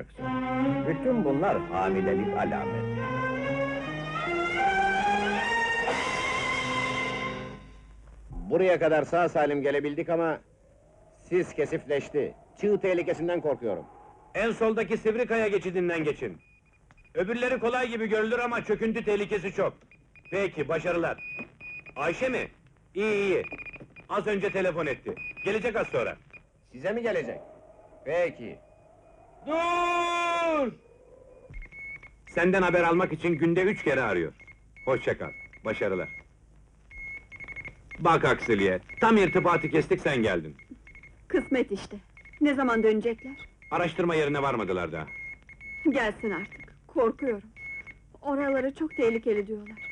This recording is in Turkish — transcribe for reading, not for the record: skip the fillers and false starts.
olacaksın. Bütün bunlar hamilelik alameti. Buraya kadar sağ salim gelebildik ama... sis kesifleşti. Çığ tehlikesinden korkuyorum. En soldaki Sivrikaya geçidinden geçin. Öbürleri kolay gibi görülür ama çöküntü tehlikesi çok. Peki, başarılar. Ayşe mi? İyi iyi. Az önce telefon etti. Gelecek az sonra. Size mi gelecek? Peki. Dur! Senden haber almak için günde 3 kere arıyor. Hoşça kal, başarılar. Bak aksiliğe, tam irtibatı kestik sen geldin. Kısmet işte. Ne zaman dönecekler? Araştırma yerine varmadılar daha. Gelsin artık. Korkuyorum. Oraları çok tehlikeli diyorlar.